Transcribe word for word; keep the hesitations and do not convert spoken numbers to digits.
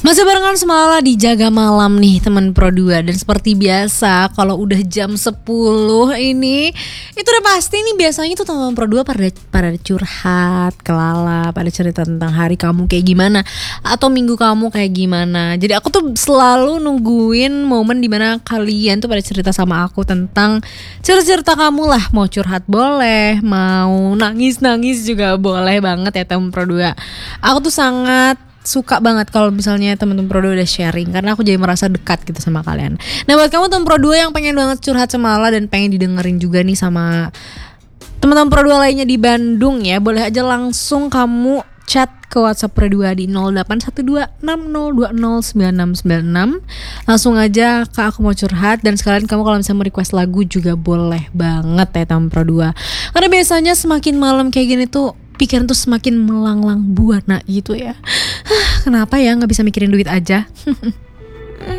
Masih barengan Semala di Jaga Malam nih teman Pro dua. Dan seperti biasa kalau udah jam sepuluh ini itu udah pasti nih biasanya tuh teman Pro dua pada, pada curhat ke Lala, pada cerita tentang hari kamu kayak gimana atau minggu kamu kayak gimana. Jadi aku tuh selalu nungguin momen dimana kalian tuh pada cerita sama aku tentang cerita-cerita kamu lah. Mau curhat boleh, mau nangis-nangis juga boleh banget ya teman Pro dua. Aku tuh sangat suka banget kalau misalnya teman-teman Pro dua udah sharing, karena aku jadi merasa dekat gitu sama kalian. Nah buat kamu teman Pro dua yang pengen banget curhat sama Lala dan pengen didengerin juga nih sama teman-teman Pro dua lainnya di Bandung ya, boleh aja langsung kamu chat ke WhatsApp Pro dua di nol delapan satu dua enam nol dua nol sembilan enam sembilan enam. Langsung aja Kak, aku mau curhat. Dan sekalian kamu kalau misalnya mau request lagu juga boleh banget ya teman Pro dua. Karena biasanya semakin malam kayak gini tuh pikiran tuh semakin melanglang buana gitu ya. Kenapa ya gak bisa mikirin duit aja?